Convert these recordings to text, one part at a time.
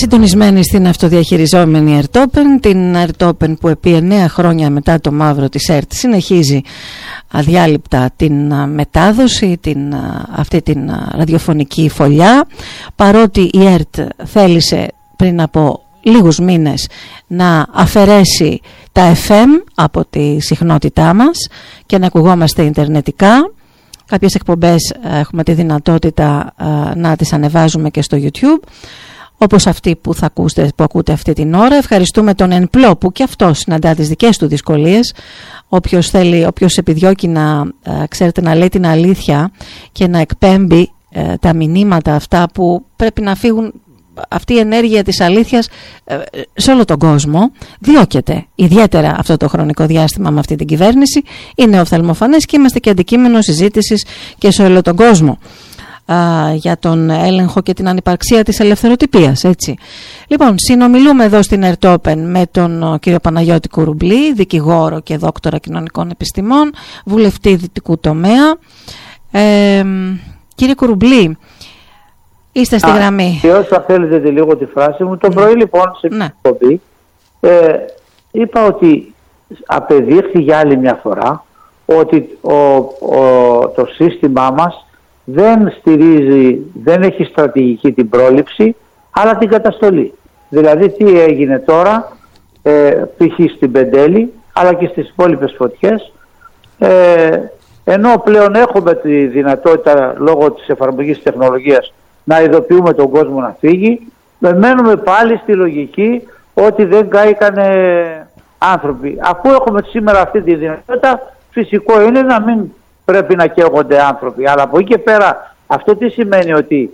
Συντονισμένη στην αυτοδιαχειριζόμενη ΕΡΤ-ΟΠΕΝ, την ΕΡΤ-ΟΠΕΝ που επί 9 χρόνια μετά το μαύρο της ΕΡΤ συνεχίζει αδιάλειπτα την μετάδοση, αυτή την ραδιοφωνική φωλιά, παρότι η ΕΡΤ θέλησε πριν από λίγους μήνες να αφαιρέσει τα FM από τη συχνότητά μας και να ακουγόμαστε ιντερνετικά. Κάποιες εκπομπές έχουμε τη δυνατότητα να τις ανεβάζουμε και στο YouTube, όπως αυτή που που ακούτε αυτή την ώρα. Ευχαριστούμε τον Ενπλό που και αυτό συναντά τις δικές του δυσκολίες. Όποιος επιδιώκει να λέει την αλήθεια και να εκπέμπει τα μηνύματα αυτά που πρέπει να φύγουν, αυτή η ενέργεια της αλήθειας σε όλο τον κόσμο, διώκεται ιδιαίτερα αυτό το χρονικό διάστημα με αυτή την κυβέρνηση. Είναι οφθαλμοφανές και είμαστε και αντικείμενο συζήτησης και σε όλο τον κόσμο για τον έλεγχο και την ανυπαρξία της ελευθεροτυπίας, έτσι. Λοιπόν, συνομιλούμε εδώ στην ΕΡΤ-ΟΠΕΝ με τον κύριο Παναγιώτη Κουρουμπλή, δικηγόρο και δόκτορα κοινωνικών επιστημών, βουλευτή δυτικού τομέα. Κύριε Κουρουμπλή, είστε στη γραμμή. Και όσο θέλετε λίγο τη φράση μου, το πρωί λοιπόν σε μια εκπομπή είπα ότι απεδείχθη για άλλη μια φορά ότι το σύστημά μας δεν έχει στρατηγική την πρόληψη, αλλά την καταστολή. Δηλαδή τι έγινε τώρα, π.χ. στην Πεντέλη, αλλά και στις υπόλοιπες φωτιές, ενώ πλέον έχουμε τη δυνατότητα λόγω της εφαρμογής της τεχνολογίας να ειδοποιούμε τον κόσμο να φύγει, μένουμε πάλι στη λογική ότι δεν κάηκαν άνθρωποι. Αφού έχουμε σήμερα αυτή τη δυνατότητα, φυσικό είναι να μην πρέπει να καίγονται άνθρωποι. Αλλά από εκεί και πέρα αυτό τι σημαίνει, ότι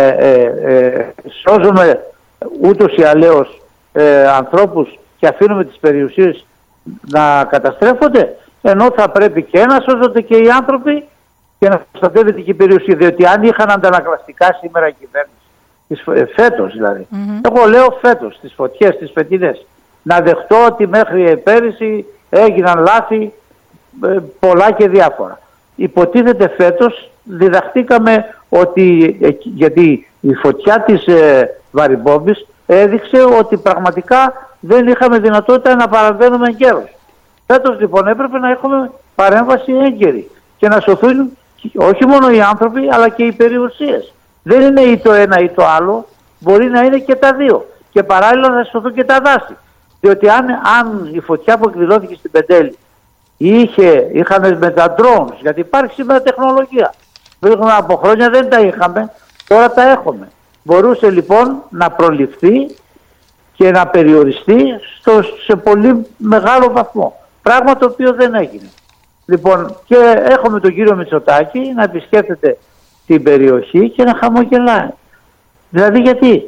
σώζουμε ούτως ή αλλιώς ανθρώπους και αφήνουμε τις περιουσίες να καταστρέφονται, ενώ θα πρέπει και να σώζονται και οι άνθρωποι και να προστατεύεται και η περιουσία. Διότι αν είχαν αντανακλαστικά σήμερα η κυβέρνηση, φέτος δηλαδή, εγώ λέω φέτος, στις φωτιές, στις φετινές, να δεχτώ ότι μέχρι πέρυσι έγιναν λάθη πολλά και διάφορα. Υποτίθεται φέτος διδαχτήκαμε ότι, γιατί η φωτιά της Βαρυμπόμπης έδειξε ότι πραγματικά δεν είχαμε δυνατότητα να παραβαίνουμε εγκαίρως. Φέτος λοιπόν έπρεπε να έχουμε παρέμβαση έγκαιρη και να σωθούν όχι μόνο οι άνθρωποι αλλά και οι περιουσίες. Δεν είναι ή το ένα ή το άλλο, μπορεί να είναι και τα δύο. Και παράλληλα να σωθούν και τα δάση. Διότι αν η φωτιά που εκδηλώθηκε στην Πεντέλη είχαμε με τα drones, γιατί υπάρχει σήμερα τεχνολογία. Πριν από χρόνια δεν τα είχαμε, τώρα τα έχουμε. Μπορούσε λοιπόν να προληφθεί και να περιοριστεί σε πολύ μεγάλο βαθμό. Πράγμα το οποίο δεν έγινε. Λοιπόν, και έχουμε τον κύριο Μητσοτάκη να επισκέπτεται την περιοχή και να χαμογελάει. Δηλαδή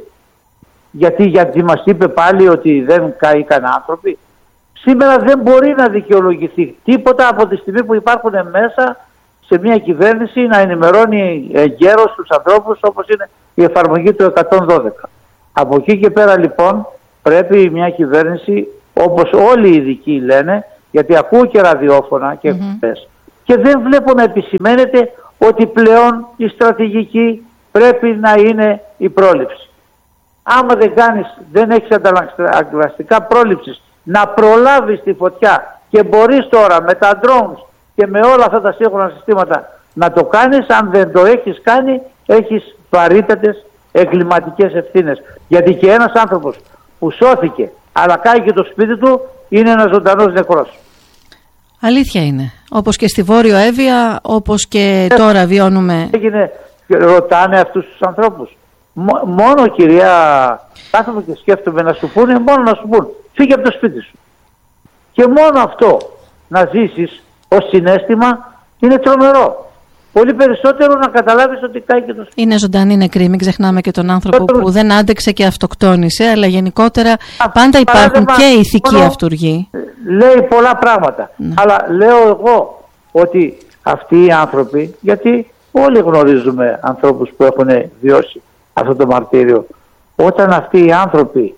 γιατί μας είπε πάλι ότι δεν καήκαν άνθρωποι. Σήμερα δεν μπορεί να δικαιολογηθεί τίποτα από τη στιγμή που υπάρχουν μέσα σε μια κυβέρνηση να ενημερώνει εγκαίρως τους ανθρώπους, όπως είναι η εφαρμογή του 112. Από εκεί και πέρα λοιπόν πρέπει μια κυβέρνηση, όπως όλοι οι ειδικοί λένε, γιατί ακούω και ραδιόφωνα και εκπομπές, και δεν βλέπω να επισημαίνεται ότι πλέον η στρατηγική πρέπει να είναι η πρόληψη. Άμα δεν έχεις αντανακλαστικά πρόληψης να προλάβεις τη φωτιά και μπορείς τώρα με τα drones και με όλα αυτά τα σύγχρονα συστήματα να το κάνεις, αν δεν το έχεις κάνει έχεις βαρύτατες εγκληματικές ευθύνες. Γιατί και ένας άνθρωπος που σώθηκε αλλά κάει και το σπίτι του είναι ένας ζωντανός νεκρός. Αλήθεια είναι. Όπως και στη Βόρειο Εύβοια, όπως και τώρα βιώνουμε. Ρωτάνε αυτούς τους ανθρώπους. Μόνο κυρία, κάθομαι και σκέφτομαι να σου πούνε, μόνο να σου πούν φύγε από το σπίτι σου. Και μόνο αυτό να ζήσεις ως συναίσθημα είναι τρομερό. Πολύ περισσότερο να καταλάβεις ότι κάει και το σπίτι. Είναι ζωντανή νεκρή, μην ξεχνάμε και τον άνθρωπο που δεν άντεξε και αυτοκτόνησε, αλλά γενικότερα πάντα υπάρχουν και ηθικοί αυτούργοι. Λέει πολλά πράγματα. Αλλά λέω εγώ ότι αυτοί οι άνθρωποι, γιατί όλοι γνωρίζουμε ανθρώπους που έχουν βιώσει αυτό το μαρτύριο, όταν αυτοί οι άνθρωποι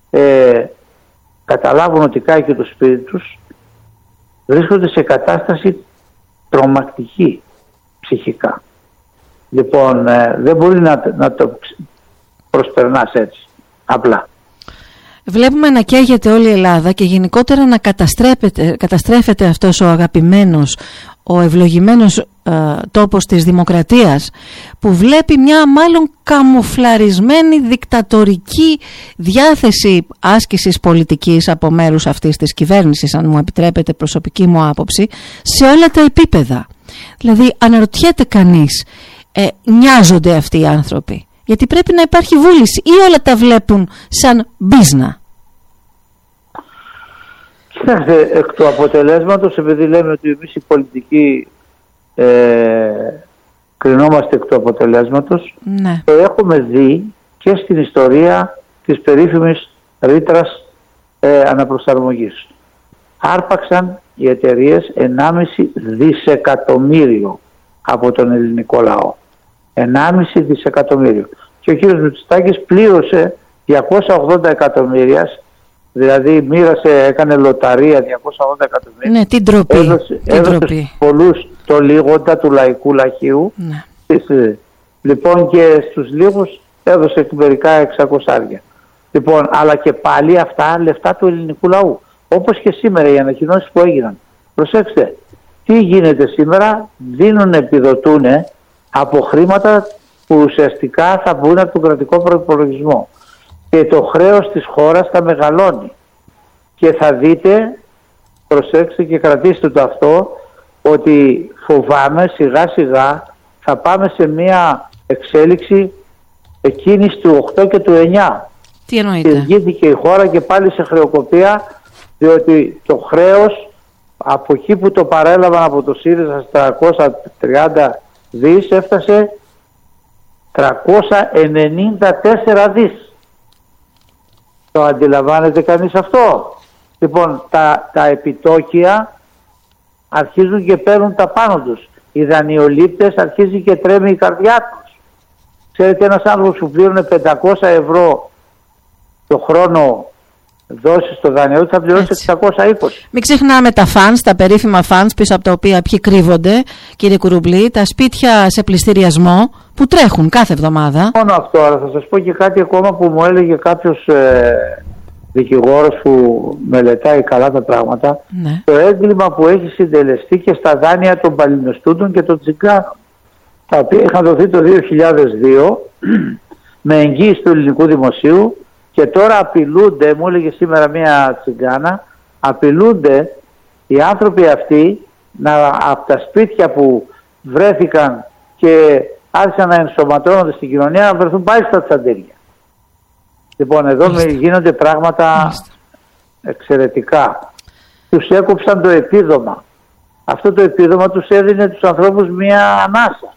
καταλάβουν ότι κάει και το σπίτι τους, βρίσκονται σε κατάσταση τρομακτική ψυχικά. Λοιπόν, δεν μπορεί να το προσπερνάς έτσι. Απλά. Βλέπουμε να καίγεται όλη η Ελλάδα και γενικότερα να καταστρέφεται αυτός ο αγαπημένος, ο ευλογημένος τόπος της δημοκρατίας, που βλέπει μια μάλλον καμουφλαρισμένη δικτατορική διάθεση άσκησης πολιτικής από μέρους αυτής της κυβέρνησης, αν μου επιτρέπετε προσωπική μου άποψη, σε όλα τα επίπεδα. Δηλαδή αναρωτιέται κανείς, νοιάζονται αυτοί οι άνθρωποι? Γιατί πρέπει να υπάρχει βούληση, ή όλα τα βλέπουν σαν μπίζνα? Κοιτάξτε, εκ του αποτελέσματος, επειδή λέμε ότι εμείς οι πολιτικοί κρινόμαστε εκ του αποτελέσματος, ναι, το έχουμε δει και στην ιστορία της περίφημης ρήτρας αναπροσαρμογής. Άρπαξαν οι εταιρείες 1,5 δισεκατομμύριο από τον ελληνικό λαό. 1,5 δισεκατομμύριο. Και ο κύριος Μητσοτάκης πλήρωσε 280 εκατομμύρια, δηλαδή έκανε λοταρία 280 εκατομμύρια. Ναι, την ντροπή. Έδωσε πολλούς το λίγοντα του λαϊκού λαχείου. Ναι. Λοιπόν, και στους λίγους έδωσε μερικά 600. Λοιπόν, αλλά και πάλι αυτά λεφτά του ελληνικού λαού. Όπως και σήμερα οι ανακοινώσεις που έγιναν. Προσέξτε, τι γίνεται σήμερα? Επιδοτούν από χρήματα που ουσιαστικά θα βγουν από τον κρατικό προϋπολογισμό. Και το χρέος της χώρας θα μεγαλώνει. Και θα δείτε, προσέξτε και κρατήστε το αυτό, ότι φοβάμαι σιγά σιγά θα πάμε σε μια εξέλιξη εκείνης του 8 και του 9. Τι εννοείτε? Και βγήκε η χώρα και πάλι σε χρεοκοπία, διότι το χρέος από εκεί που το παρέλαβαν από το ΣΥΡΙΖΑ στα 330 δις έφτασε 394 δις. Το αντιλαμβάνεται κανείς αυτό? Λοιπόν, τα επιτόκια αρχίζουν και παίρνουν τα πάνω τους. Οι δανειολήπτες αρχίζει και τρέμει η καρδιά τους. Ξέρετε, ένας άνθρωπος που πλήρωνε 500 ευρώ το χρόνο δώσει στο δανειό, θα πληρώσει 620. Μην ξεχνάμε τα funds, τα περίφημα funds πίσω από τα οποία ποιοι κρύβονται, κύριε Κουρουμπλή, τα σπίτια σε πληστηριασμό που τρέχουν κάθε εβδομάδα. Μόνο αυτό, αλλά θα σας πω και κάτι ακόμα που μου έλεγε κάποιος δικηγόρος που μελετάει καλά τα πράγματα. Ναι. Το έγκλημα που έχει συντελεστεί και στα δάνεια των παλινεστούντων και των τσιγκάνων, τα οποία είχαν δοθεί το 2002 με εγγύηση του ελληνικού δημοσίου. Και τώρα απειλούνται, μου έλεγε σήμερα μία τσιγκάνα, απειλούνται οι άνθρωποι αυτοί από τα σπίτια που βρέθηκαν και άρχισαν να ενσωματώνονται στην κοινωνία, να βρεθούν πάλι στα τσαντέρια. Λοιπόν, εδώ γίνονται πράγματα εξαιρετικά. Τους έκοψαν το επίδομα. Αυτό το επίδομα τους έδινε τους ανθρώπους μία ανάσα.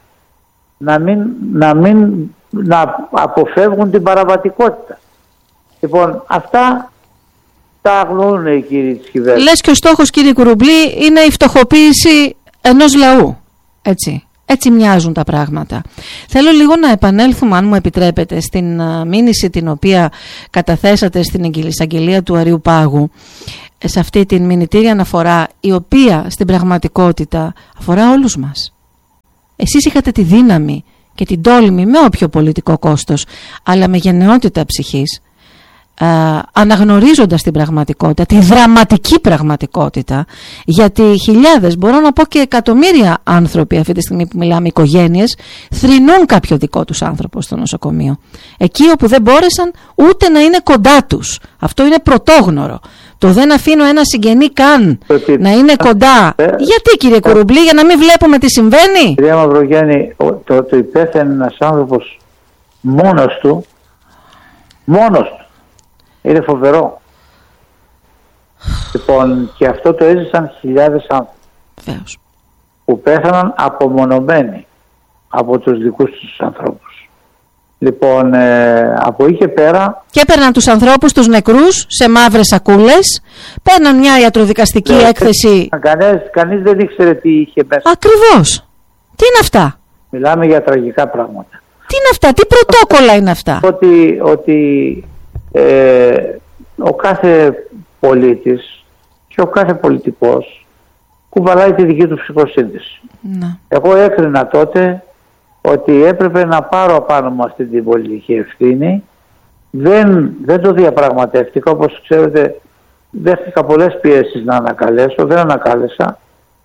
Να αποφεύγουν την παραβατικότητα. Λοιπόν, αυτά τα αγνοούν οι κύριοι της κυβέρνησης. Λες και ο στόχος, κύριε Κουρουμπλή, είναι η φτωχοποίηση ενός λαού. Έτσι μοιάζουν τα πράγματα. Θέλω λίγο να επανέλθουμε, αν μου επιτρέπετε, στην μήνυση την οποία καταθέσατε στην εισαγγελία του Αριουπάγου, σε αυτή την μηνυτήρια αναφορά, η οποία στην πραγματικότητα αφορά όλους μας. Εσείς είχατε τη δύναμη και την τόλμη, με όποιο πολιτικό κόστος, αλλά με γενναιότητα ψυχής, αναγνωρίζοντας την πραγματικότητα, τη δραματική πραγματικότητα, γιατί χιλιάδες, μπορώ να πω και εκατομμύρια άνθρωποι αυτή τη στιγμή που μιλάμε, οικογένειες, θρηνούν κάποιο δικό τους άνθρωπο στο νοσοκομείο, εκεί όπου δεν μπόρεσαν ούτε να είναι κοντά τους. Αυτό είναι πρωτόγνωρο. Το δεν αφήνω ένα συγγενή καν να είναι κοντά. Γιατί, κύριε Κουρουμπλή? Για να μην βλέπουμε τι συμβαίνει? Κυρία Μαυρογέννη, το υπέθανε ένας άνθρωπος μόνος του. Είναι φοβερό. Λοιπόν, και αυτό το έζησαν χιλιάδες άνθρωποι. Βεβαίως. Που πέθαναν απομονωμένοι από τους δικούς τους ανθρώπους. Λοιπόν, από εκεί και πέρα... Και έπαιρναν τους ανθρώπους, τους νεκρούς, σε μαύρες σακούλες, παίρναν μια ιατροδικαστική έκθεση. Κανείς δεν ήξερε τι είχε μέσα. Ακριβώς. Τι είναι αυτά? Μιλάμε για τραγικά πράγματα. Τι είναι αυτά? Τι πρωτόκολλα είναι αυτά? Ότι ο κάθε πολίτης και ο κάθε πολιτικός κουβαλάει τη δική του ψυχοσύνθεση. Να. Εγώ έκρινα τότε ότι έπρεπε να πάρω απάνω μου αυτή την πολιτική ευθύνη, δεν το διαπραγματεύτηκα. Όπως ξέρετε, δέχτηκα πολλές πιέσεις να ανακαλέσω, δεν ανακάλεσα.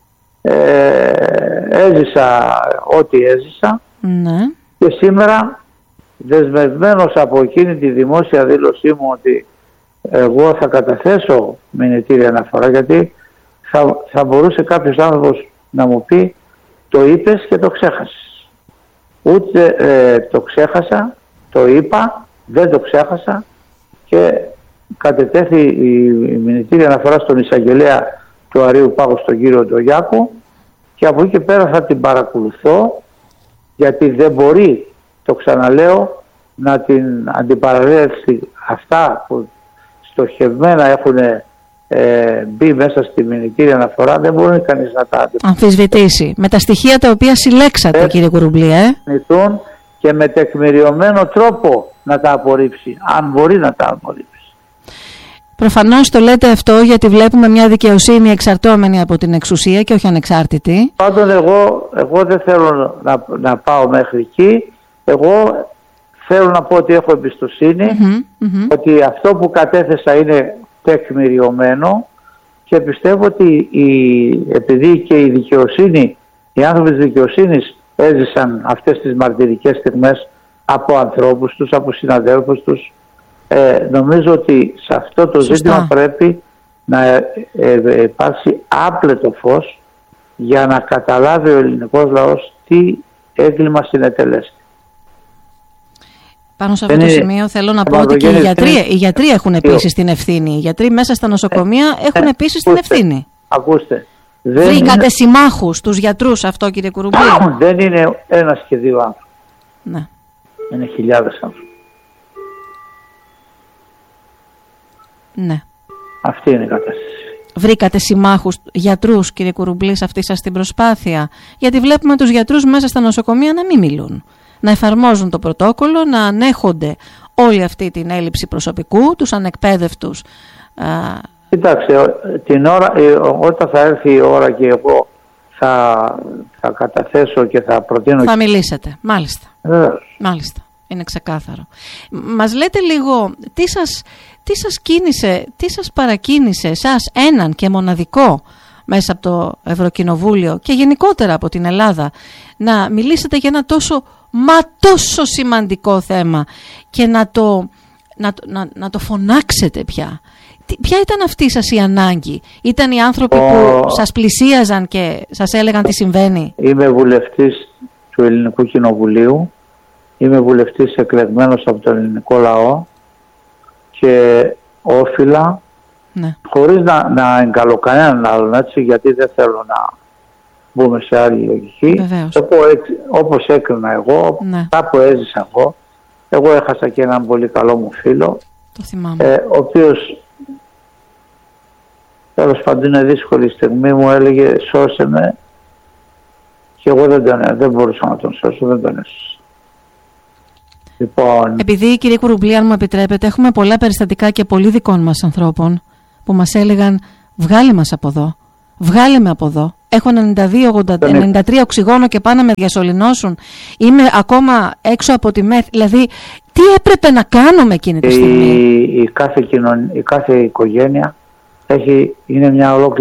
Έζησα ό,τι έζησα. Ναι. Και σήμερα, δεσμευμένος από εκείνη τη δημόσια δήλωσή μου ότι εγώ θα καταθέσω μηνυτήρια αναφορά, γιατί θα μπορούσε κάποιος άνθρωπος να μου πει το είπες και το ξέχασες. Ούτε το ξέχασα, το είπα, δεν το ξέχασα και κατετέθη η μηνυτήρια αναφορά στον εισαγγελέα του Αρείου Πάγου, στον κύριο Ντογιάκο, και από εκεί και πέρα θα την παρακολουθώ, γιατί δεν μπορεί, το ξαναλέω, να την αντιπαραλέψει αυτά που στοχευμένα έχουν μπει μέσα στη μηνυτήρια αναφορά, δεν μπορεί κανείς να τα αμφισβητήσει με τα στοιχεία τα οποία συλλέξατε, κύριε Κουρουμπλή. Και με τεκμηριωμένο τρόπο να τα απορρίψει, αν μπορεί να τα απορρίψει. Προφανώς το λέτε αυτό γιατί βλέπουμε μια δικαιοσύνη εξαρτώμενη από την εξουσία και όχι ανεξάρτητη. Πάντων εγώ δεν θέλω να πάω μέχρι εκεί. Εγώ θέλω να πω ότι έχω εμπιστοσύνη, ότι αυτό που κατέθεσα είναι τεκμηριωμένο, και πιστεύω ότι επειδή και η δικαιοσύνη, οι άνθρωποι της δικαιοσύνης έζησαν αυτές τις μαρτυρικές στιγμές από ανθρώπους τους, από συναδέλφους τους, νομίζω ότι σε αυτό το ζήτημα πρέπει να υπάρξει άπλετο φως για να καταλάβει ο ελληνικός λαός τι έγκλημα συνετελέστη. Πάνω σε αυτό το σημείο θέλω να πω ότι και οι γιατροί έχουν επίσης την ευθύνη. Οι γιατροί μέσα στα νοσοκομεία έχουν επίσης την ευθύνη. Ακούστε. Βρήκατε συμμάχους τους γιατρούς αυτό, κύριε Κουρουμπλή? Δεν είναι ένας και δύο άνθρωποι. Ναι. Είναι χιλιάδες άνθρωποι. Ναι. Αυτή είναι η κατάσταση. Βρήκατε συμμάχους γιατρούς, κύριε Κουρουμπλή, σε αυτή σας την προσπάθεια? Γιατί βλέπουμε τους γιατρούς μέσα στα νοσοκομεία να μην μιλούν, να εφαρμόζουν το πρωτόκολλο, να ανέχονται όλη αυτή την έλλειψη προσωπικού, τους ανεκπαίδευτους. Κοιτάξτε, όταν θα έρθει η ώρα και εγώ θα καταθέσω και θα προτείνω... Θα μιλήσετε, μάλιστα. Μάλιστα, είναι ξεκάθαρο. Μας λέτε λίγο, τι σας κίνησε, τι σας παρακίνησε εσάς έναν και μοναδικό μέσα από το Ευρωκοινοβούλιο και γενικότερα από την Ελλάδα να μιλήσετε για ένα τόσο σημαντικό θέμα και να το φωνάξετε πια? Ποια ήταν αυτή σας η ανάγκη? Ήταν οι άνθρωποι που σας πλησίαζαν και σας έλεγαν τι συμβαίνει? Είμαι βουλευτής του Ελληνικού Κοινοβουλίου, είμαι βουλευτής εκλεγμένος από τον ελληνικό λαό και όφιλα, χωρίς να εγκαλώ κανέναν άλλον, έτσι, γιατί δεν θέλω να μπούμε σε άλλη λογική. Όπως έκρινα εγώ, κάπου έζησα εγώ έχασα και έναν πολύ καλό μου φίλο, το θυμάμαι, ο οποίος τέλος πάντων είναι δύσκολη στιγμή, μου έλεγε σώσε με, και εγώ δεν μπορούσα να τον σώσω, δεν τον έσωσα. Λοιπόν, επειδή, κύριε Κουρουμπλή, αν μου επιτρέπετε, έχουμε πολλά περιστατικά και πολλοί δικών μας ανθρώπων που μας έλεγαν βγάλε μας από εδώ, βγάλε με από εδώ, έχω 93 οξυγόνο και πάνε να με διασωληνώσουν, είμαι ακόμα έξω από τη ΜΕΘ. Δηλαδή τι έπρεπε να κάνουμε εκείνη τη στιγμή? Η κάθε οικογένεια είναι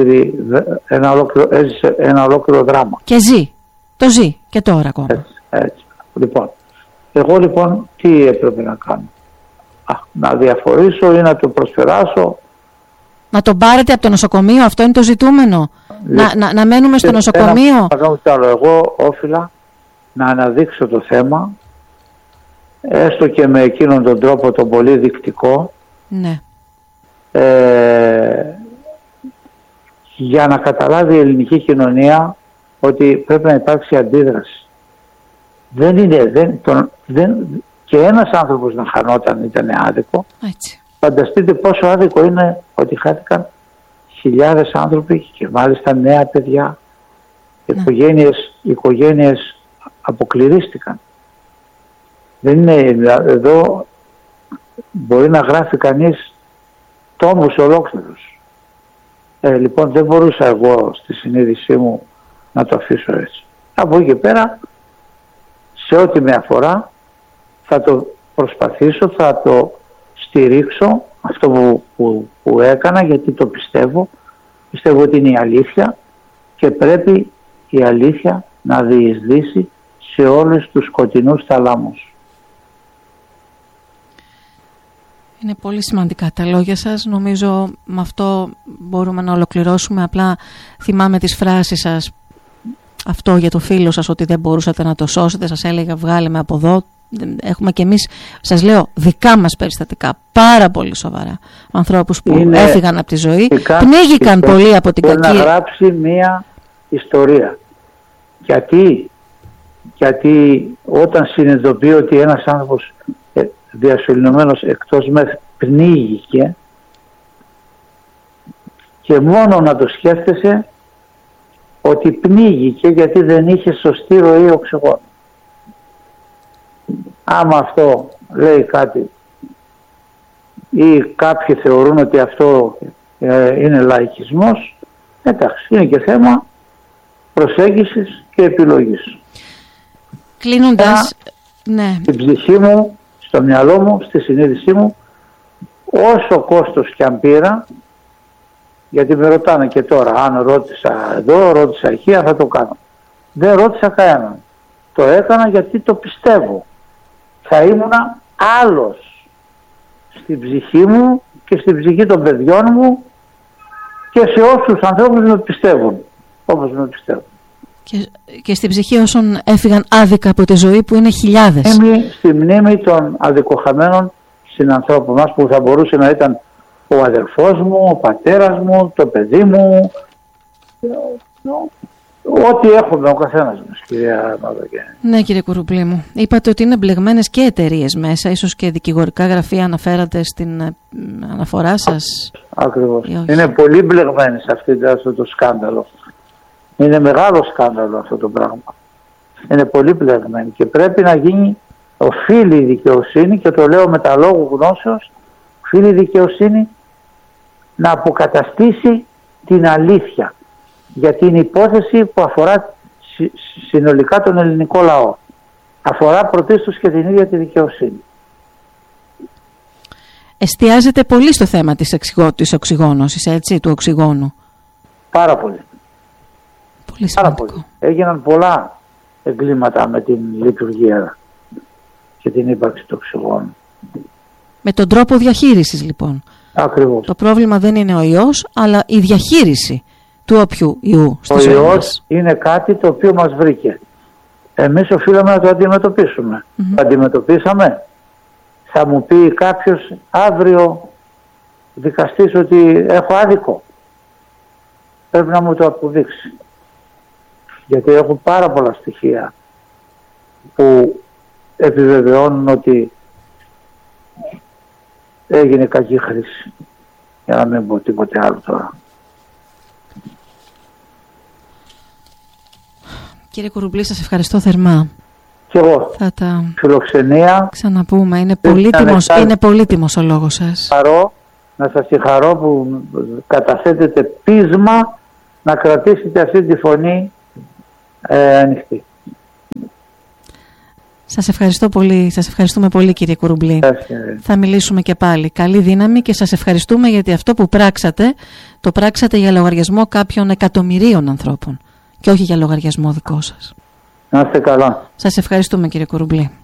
ένα ολόκληρο δράμα. Και το ζει και τώρα ακόμα. Έτσι. Λοιπόν, εγώ τι έπρεπε να κάνω? Να διαφορήσω ή να το προσπεράσω? Να τον πάρετε από το νοσοκομείο, αυτό είναι το ζητούμενο? Να μένουμε στο νοσοκομείο? Εγώ όφιλα να αναδείξω το θέμα, έστω και με εκείνον τον τρόπο τον πολύ δεικτικό, για να καταλάβει η ελληνική κοινωνία ότι πρέπει να υπάρξει αντίδραση. Και ένας άνθρωπος να χανόταν ήταν άδικο. Έτσι. Φανταστείτε πόσο άδικο είναι ότι χάθηκαν χιλιάδες άνθρωποι και μάλιστα νέα παιδιά. Οικογένειες αποκλειστήκαν. Δεν είναι, εδώ μπορεί να γράφει κανείς τόμους ολόκληρους. Λοιπόν, δεν μπορούσα εγώ στη συνείδησή μου να το αφήσω έτσι. Από εκεί και πέρα, σε ό,τι με αφορά, θα το προσπαθήσω, στηρίξω αυτό που έκανα, γιατί το πιστεύω. Πιστεύω ότι είναι η αλήθεια και πρέπει η αλήθεια να διεισδύσει σε όλους τους σκοτεινούς θαλάμους. Είναι πολύ σημαντικά τα λόγια σας. Νομίζω με αυτό μπορούμε να ολοκληρώσουμε. Απλά θυμάμαι τις φράσεις σας, αυτό για το φίλο σας, ότι δεν μπορούσατε να το σώσετε. Σας έλεγα βγάλε με από εδώ. Έχουμε κι εμείς, σας λέω, δικά μας περιστατικά, πάρα πολύ σοβαρά. Ανθρώπους που έφυγαν από τη ζωή, πνίγηκαν πολύ από την κακία. Να γράψει μία ιστορία. Γιατί όταν συνειδητοποιεί ότι ένας άνθρωπος διασωληνωμένος εκτός μεθ πνίγηκε, και μόνο να το σκέφτεσαι ότι πνίγηκε γιατί δεν είχε σωστή ροή οξυγόνου. Άμα αυτό λέει κάτι ή κάποιοι θεωρούν ότι αυτό είναι λαϊκισμός, εντάξει, είναι και θέμα προσέγγισης και επιλογής. Κλείνοντας, ναι. Στην ψυχή μου, στο μυαλό μου, στη συνείδησή μου, όσο κόστος και αν πήρα, γιατί με ρωτάνε και τώρα, αν ρώτησα εδώ, ρώτησα εκεί, θα το κάνω. Δεν ρώτησα κανέναν. Το έκανα γιατί το πιστεύω. Θα ήμουνα άλλος στην ψυχή μου και στην ψυχή των παιδιών μου και σε όσους ανθρώπους με πιστεύουν, όπως με πιστεύουν. Και στην ψυχή όσων έφυγαν άδικα από τη ζωή, που είναι χιλιάδες. Στη μνήμη των αδικοχαμένων συνανθρώπων μας, που θα μπορούσε να ήταν ο αδερφός μου, ο πατέρας μου, το παιδί μου, ό,τι έχουμε ο καθένας μας, κυρία Μαυρογέννη. Ναι, κύριε Κουρουμπλή μου. Είπατε ότι είναι μπλεγμένες και εταιρείες μέσα, ίσως και δικηγορικά γραφεία αναφέρατε στην αναφορά σας. Ακριβώς. Είναι πολύ μπλεγμένες αυτό το σκάνδαλο. Είναι μεγάλο σκάνδαλο αυτό το πράγμα. Είναι πολύ μπλεγμένοι και πρέπει να γίνει, οφείλει η δικαιοσύνη, και το λέω με τα λόγου γνώσεως, οφείλει η δικαιοσύνη να αποκαταστήσει την αλήθεια. Γιατί είναι υπόθεση που αφορά συνολικά τον ελληνικό λαό. Αφορά πρωτίστως και την ίδια τη δικαιοσύνη. Εστιάζεται πολύ στο θέμα της οξυγόνωσης, έτσι, του οξυγόνου. Πάρα πολύ. Πολύ σημαντικό. Πάρα πολύ. Έγιναν πολλά εγκλήματα με την λειτουργία και την ύπαρξη του οξυγόνου. Με τον τρόπο διαχείρισης, λοιπόν. Ακριβώς. Το πρόβλημα δεν είναι ο ιός, αλλά η διαχείριση του όποιου ιού στη ζωή μας. Ο ιός είναι κάτι το οποίο μας βρήκε. Εμείς οφείλαμε να το αντιμετωπίσουμε. Το αντιμετωπίσαμε. Θα μου πει κάποιος αύριο δικαστής ότι έχω άδικο. Πρέπει να μου το αποδείξει. Γιατί έχουν πάρα πολλά στοιχεία που επιβεβαιώνουν ότι έγινε κακή χρήση. Για να μην πω τίποτε άλλο τώρα. Κύριε Κουρουμπλή, σας ευχαριστώ θερμά. Κι εγώ. Θα τα φιλοξενία. Ξαναπούμε. Είναι πολύτιμος ο λόγος σας. Να σας συγχαρώ που καταθέτετε πείσμα να κρατήσετε αυτή τη φωνή ανοιχτή. Σας ευχαριστώ πολύ. Σας ευχαριστούμε πολύ, κύριε Κουρουμπλή. Θα μιλήσουμε και πάλι. Καλή δύναμη και σας ευχαριστούμε, γιατί αυτό που πράξατε, το πράξατε για λογαριασμό κάποιων εκατομμυρίων ανθρώπων και όχι για λογαριασμό δικό σας. Να είστε καλά. Σας ευχαριστούμε, κύριε Κουρουμπλή.